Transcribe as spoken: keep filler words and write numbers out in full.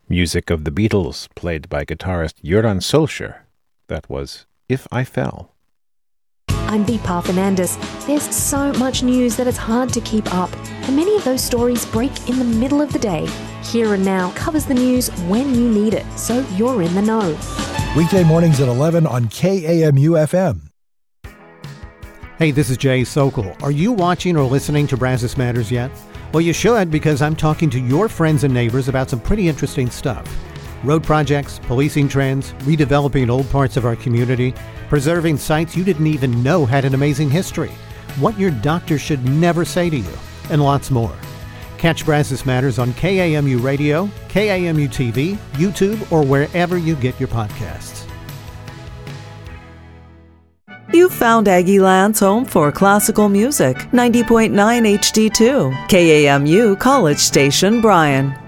Music of the Beatles, played by guitarist Göran Solskjaer. That was If I Fell. I'm Deepa Fernandes. There's so much news that it's hard to keep up, and many of those stories break in the middle of the day. Here and Now covers the news when you need it, so you're in the know. Weekday mornings at eleven on K A M U F M. Hey, this is Jay Sokol. Are you watching or listening to Brazos Matters yet? Well, you should, because I'm talking to your friends and neighbors about some pretty interesting stuff. Road projects, policing trends, redeveloping old parts of our community, preserving sites you didn't even know had an amazing history, what your doctor should never say to you, and lots more. Catch Brazos Matters on K A M U Radio, K A M U T V, YouTube, or wherever you get your podcasts. You found Aggieland's home for classical music, ninety point nine H D two, K A M U College Station, Bryan.